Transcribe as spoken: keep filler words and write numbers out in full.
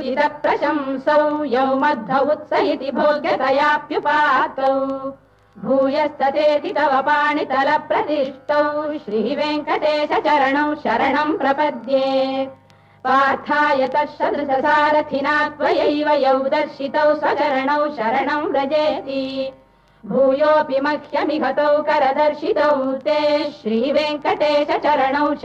प्रशंसौ यौ मध्व उत्स इति भोग्यतयाप्युपातौ भूयस्ततेति तव पाणितलप्रतिष्ठौ श्रीवेङ्कटेश चरणौ शरणं प्रपद्ये पार्थाय तत्सदृशसारथिना त्वयैव यौ दर्शितौ स्वचरणौ शरणं व्रजेति भूयोऽपि मह्यमिहतौ करदर्शितौ ते श्रीवेङ्कटेश चरणौ